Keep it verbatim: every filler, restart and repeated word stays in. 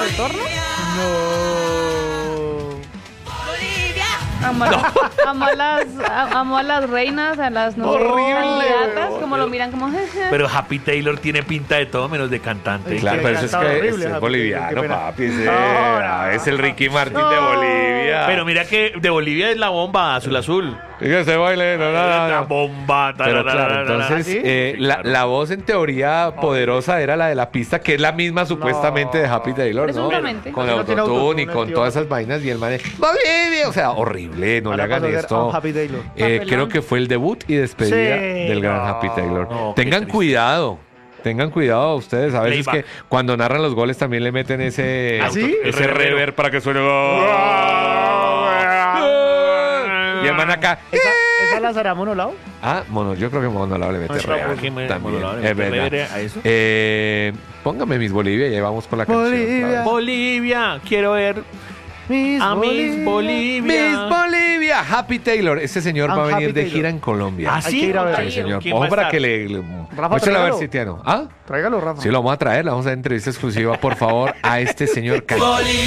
retorno. No. Amo, a- amo a las, a- amo a las reinas, a las no sé, Horrible, candidatas, weón. como lo miran como... Pero Happy Taylor tiene pinta de todo menos de cantante. Ay, Claro, que pero eso es cantaba que horrible, es Happy boliviano, Taylor, qué pena. papi. ese- No, no, es el Ricky Martin de no. Bolivia. Pero mira que de Bolivia es la bomba, azul azul. Fíjese, baile, no, no, no, La no. bomba. Pero claro, tararara. entonces ¿Ah, sí? eh, Sí, la, claro. la voz en teoría poderosa era la de la pista, que es la misma supuestamente de Happy Taylor, ¿no? Presuntamente. Con No tiene autotune y autotune, con tío. todas esas vainas y el man es, Bolivia, o sea, horrible, no Ahora le hagan pasó a ser esto. un Happy Taylor. Eh, Papelón. creo que fue el debut y despedida Sí, del gran no, Happy Taylor. no, qué Tengan triste. cuidado. Tengan cuidado ustedes, a veces Playback. que cuando narran los goles también le meten ese, ¿Ah, sí? ese Reverbero. reverb para que suene. Y el man acá. ¿Esa, ¿Esa la será monolao? Ah, mono, yo creo que Monolao le mete Ay, real. ¿por qué me- También, Monolao le es mete verdad. real a eso? Eh, póngame Miss Bolivia y ahí vamos con la canción. Bolivia. claro. Bolivia, quiero ver Miss a Miss Bolivia. Miss Bolivia, Happy Taylor. Este señor I'm va a venir Happy de Taylor. gira en Colombia. ¿Ah, Hay sí? que ir a ver. Sí, señor. ¿Quién va Ojo a para estar? que le. le Rafa, muéstrale a ver tráigalo. si tiene. ¿Ah? Tráigalo, Rafa. Sí, lo vamos a traer. Le vamos a dar entrevista exclusiva, por favor, a este señor. Cali.